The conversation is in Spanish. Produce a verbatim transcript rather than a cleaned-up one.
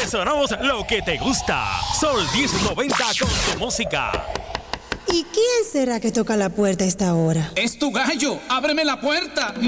sonamos lo que te gusta. Sol diez noventa con tu música. ¿Y quién será que toca la puerta a esta hora? Es tu gallo. Ábreme la puerta.